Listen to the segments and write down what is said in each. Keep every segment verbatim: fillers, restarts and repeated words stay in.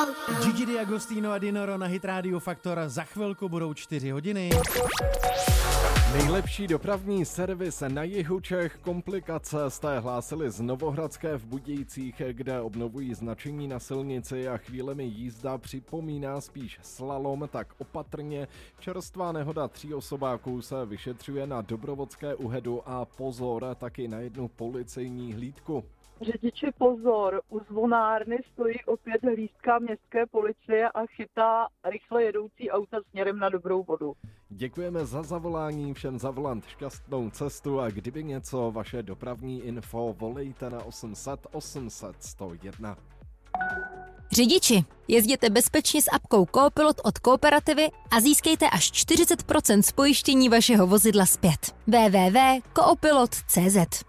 Gigi D'Agostino a Dinoro na Hit Radio Faktor. Za chvilku budou čtyři hodiny. Nejlepší dopravní servis na jihu Čech. Komplikace jste hlásili z Novohradské v Budějcích, kde obnovují značení na silnici a chvílemi jízda připomíná spíš slalom, tak opatrně. Čerstvá nehoda tří osobáků se vyšetřuje na Dobrovodské u Hedu a pozor, taky na jednu policejní hlídku. Řidiči pozor, u zvonárny stojí opět hlídka městské policie a chytá rychle jedoucí auta směrem na Dobrou Vodu. Děkujeme za zavolání, všem za volant šťastnou cestu a kdyby něco, vaše dopravní info volejte na osm set osm set sto jedna. Řidiči, jezděte bezpečně s apkou Coopilot od Kooperativy a získejte až čtyřicet procent z pojištění vašeho vozidla zpět. w w w tečka coopilot tečka c z.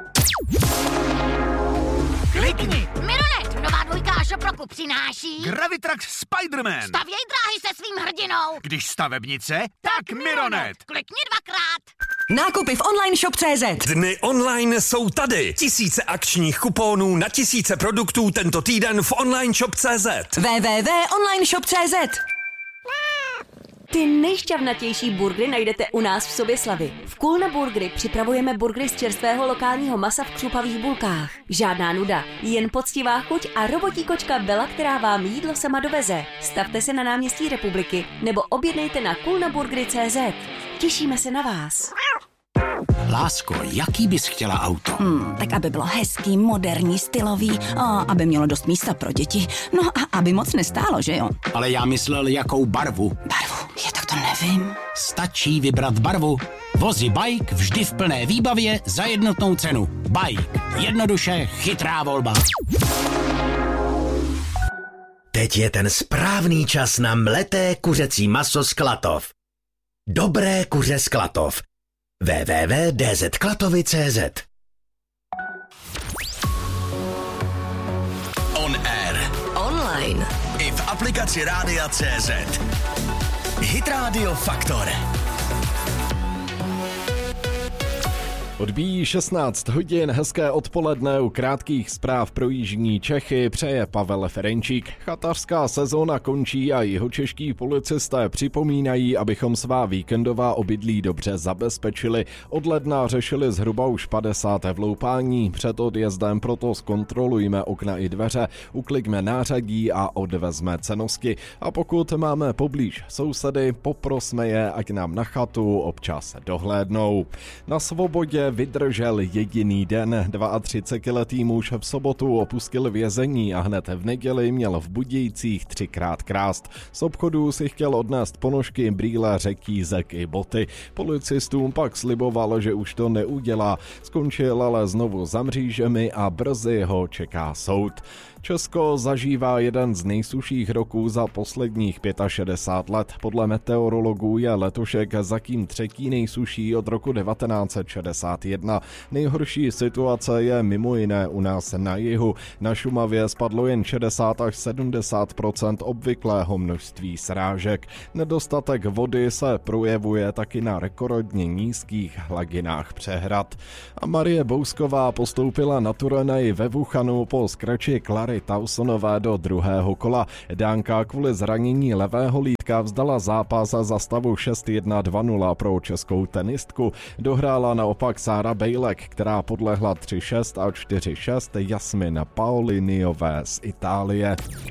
Klikni! Mironet, nová dvojka a Šoproku přináší Gravitrax Spiderman. Stavěj dráhy se svým hrdinou. Když stavebnice, tak Mironet. Klikni dvakrát. Nákupy v online shop tečka cé zet. Dny online jsou tady. Tisíce akčních kuponů na tisíce produktů tento týden v online shop tečka cé zet. w w w tečka online shop tečka cé zet. Ty nejšťavnatější burgery najdete u nás v Soběslavi. V Kulna Burgery připravujeme burgery z čerstvého lokálního masa v křupavých bulkách. Žádná nuda, jen poctivá chuť a robotí kočka Bela, která vám jídlo sama doveze. Stavte se na náměstí Republiky nebo objednejte na kulnaburgery tečka cé zet. Těšíme se na vás. Lásko, jaký bys chtěla auto? Hmm, tak aby bylo hezký, moderní, stylový a aby mělo dost místa pro děti. No a aby moc nestálo, že jo? Ale já myslel, jakou barvu. Barvu? Je, tak to nevím. Stačí vybrat barvu. Vozy Bike vždy v plné výbavě za jednotnou cenu. Bike. Jednoduše chytrá volba. Teď je ten správný čas na mleté kuřecí maso z Klatov. Dobré kuře z Klatov. w w w tečka d z klatovy tečka cé zet. On air. Online. I v aplikaci Rádia tečka cé zet. Hit Radio Faktor. Odbíjí šestnáct hodin, hezké odpoledne, u krátkých zpráv pro jižní Čechy přeje Pavel Ferenčík. Chatařská sezóna končí a jihočeští policisté připomínají, abychom svá víkendová obydlí dobře zabezpečili. Od ledna řešili zhruba už padesát vloupání. Před odjezdem proto zkontrolujme okna i dveře, uklikme nářadí a odvezme cenostky. A pokud máme poblíž sousedy, poprosme je, ať nám na chatu občas dohlédnou. Na svobodě vydržel jediný den. třicetiletý muž v sobotu opustil vězení a hned v neděli měl v Budějcích třikrát krást. Z obchodů si chtěl odnést ponožky, brýle, řetízek i boty. Policistům pak sliboval, že už to neudělá. Skončil ale znovu za mřížemi a brzy ho čeká soud. Česko zažívá jeden z nejsušších roků za posledních šedesát pět let. Podle meteorologů je letošek zatím třetí nejsušší od roku devatenáct set šedesát jedna. Nejhorší situace je mimo jiné u nás na jihu. Na Šumavě spadlo jen šedesát až sedmdesát procent obvyklého množství srážek. Nedostatek vody se projevuje taky na rekordně nízkých hladinách přehrad. A Marie Bousková postoupila na turnaji ve Wuhanu po skrači Clary Towsonové do druhého kola. Dánka kvůli zranění levého lítka vzdala zápas za stavu šest jedna dva nula pro českou tenistku. Dohrála naopak Sára Bejlek, která podlehla tři šest a čtyři šest Jasmin Paoliniové z Itálie.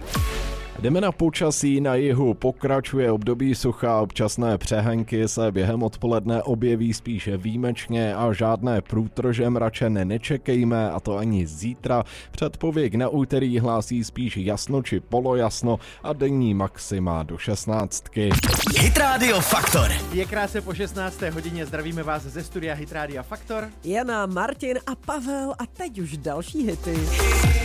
Jdeme na počasí. Na jihu pokračuje období sucha, občasné přehanky se během odpoledne objeví spíše výjimečně a žádné průtrže mračené nečekejme, a to ani zítra. Předpověď na úterý hlásí spíš jasno či polojasno a denní maxima do šestnáctky. Hit Radio Faktor. Je krásně po šestnácté hodině, zdravíme vás ze studia Hit Radio Faktor. Jana, Martin a Pavel a teď už další hity.